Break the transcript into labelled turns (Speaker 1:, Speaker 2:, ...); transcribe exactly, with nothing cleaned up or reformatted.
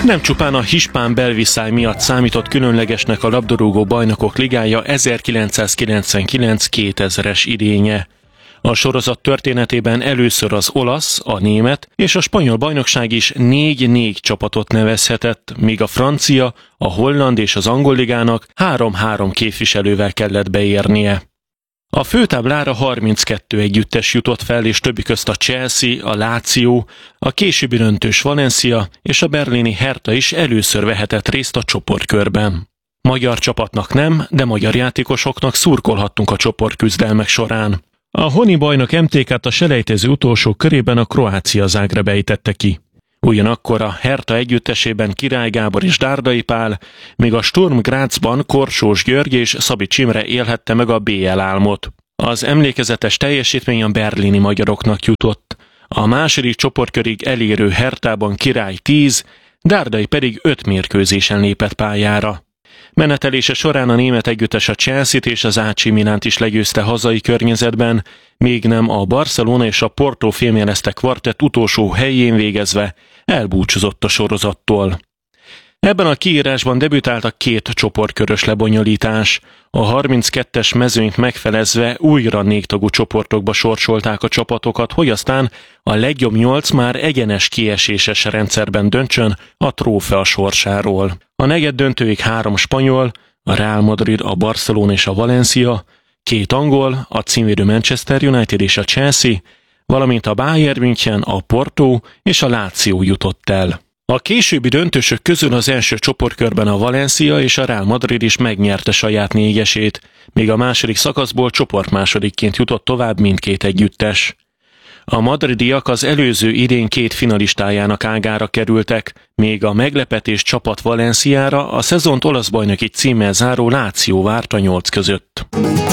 Speaker 1: Nem csupán a hispán belviszály miatt számított különlegesnek a labdarúgó bajnokok ligája ezerkilencszázkilencvenkilenc kétezres idénye. A sorozat történetében először az olasz, a német és a spanyol bajnokság is négy-négy csapatot nevezhetett, míg a francia, a holland és az angol ligának három-három képviselővel kellett beérnie. A főtáblára harminckettő együttes jutott fel, és többi közt a Chelsea, a Lazio, a későbbi döntős Valencia és a berlini Hertha is először vehetett részt a csoportkörben. Magyar csapatnak nem, de magyar játékosoknak szurkolhattunk a csoportküzdelmek során. A honi bajnok em té ká-t a selejtező utolsó körében a Croatia Zagreb ejtette ki. Ugyanakkor a Hertha együttesében Király Gábor és Dárdai Pál, míg a Sturm Grazban Korsós György és Szabics Imre élhette meg a bé el álmot. Az emlékezetes teljesítmény a berlini magyaroknak jutott. A második csoportkörig elérő Herthában Király tíz, Dárdai pedig öt mérkőzésen lépett pályára. Menetelése során a német együttes a Chelsea-t és az á cé Milánt is legyőzte hazai környezetben, még nem a Barcelona és a Porto fémjelezte kvartett utolsó helyén végezve elbúcsúzott a sorozattól. Ebben a kiírásban debütáltak két csoportkörös lebonyolítás. A harminckettes mezőnyt megfelezve újra négytagú csoportokba sorsolták a csapatokat, hogy aztán a legjobb nyolc már egyenes kieséses rendszerben döntsön a trófea sorsáról. A negyed döntőig három spanyol, a Real Madrid, a Barcelona és a Valencia, két angol, a címvédő Manchester United és a Chelsea, valamint a Bayern München, a Porto és a Lazio jutott el. A későbbi döntősök közül az első csoportkörben a Valencia és a Real Madrid is megnyerte saját négyesét, míg a második szakaszból csoportmásodikként jutott tovább mindkét együttes. A madridiak az előző idény két finalistájának ágára kerültek, még a meglepetés csapat Valenciára a szezont olasz bajnoki címmel záró Lazio várt a nyolc között.